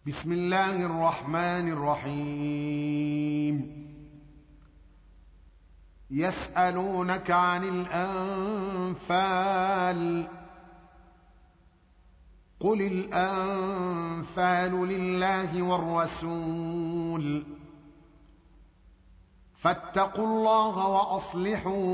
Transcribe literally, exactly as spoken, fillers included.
بسم الله الرحمن الرحيم يسألونك عن الأنفال قل الأنفال لله والرسول فاتقوا الله وأصلحوا